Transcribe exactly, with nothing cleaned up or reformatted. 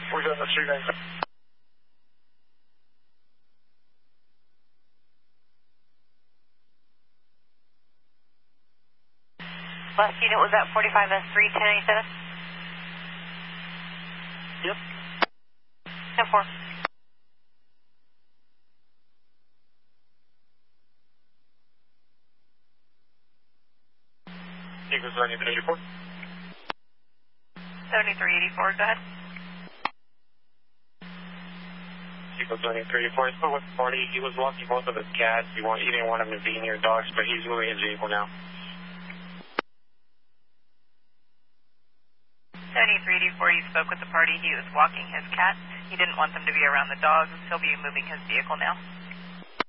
We're going to three nine. Last unit was at forty-five S three, ten eighty-seven? Yep. ten four. Eagles seventy-three eighty-four. seventy-three eighty-four, go ahead. Eagles seventy-three eighty-four. He spoke with the party. He was walking both of his cats. He, want, he didn't want him to be near dogs, but he's moving his vehicle now. seventy-three eighty-four, you spoke with the party. He was walking his cat. He didn't want them to be around the dogs. He'll be moving his vehicle now.